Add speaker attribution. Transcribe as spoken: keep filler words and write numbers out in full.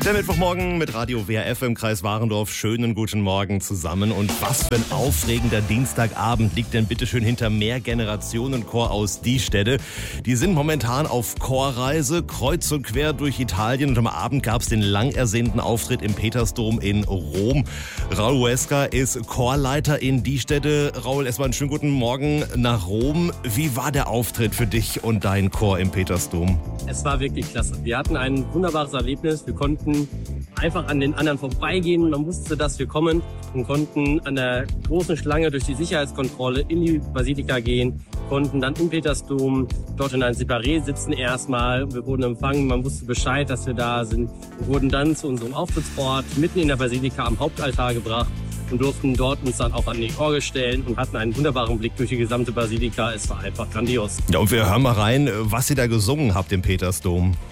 Speaker 1: Der Mittwochmorgen mit Radio W R F im Kreis Warendorf. Schönen guten Morgen zusammen. Und was für ein aufregender Dienstagabend liegt denn bitteschön hinter Mehrgenerationenchor aus Diestätte. Die sind momentan auf Chorreise, kreuz und quer durch Italien. Und am Abend gab es den lang ersehnten Auftritt im Petersdom in Rom. Raul Huesca ist Chorleiter in Diestätte. Raul, erstmal einen schönen guten Morgen nach Rom. Wie war der Auftritt für dich und dein Chor im Petersdom?
Speaker 2: Es war wirklich klasse. Wir hatten ein wunderbares Erlebnis. Wir konnten einfach an den anderen vorbeigehen. Man wusste, dass wir kommen und konnten an der großen Schlange durch die Sicherheitskontrolle in die Basilika gehen, konnten dann im Petersdom dort in ein Separé sitzen erstmal. Wir wurden empfangen, man wusste Bescheid, dass wir da sind. Wir wurden dann zu unserem Auftrittsort mitten in der Basilika am Hauptaltar gebracht und durften dort uns dann auch an die Orgel stellen und hatten einen wunderbaren Blick durch die gesamte Basilika. Es war einfach grandios.
Speaker 1: Ja, und wir hören mal rein, was ihr da gesungen habt im Petersdom.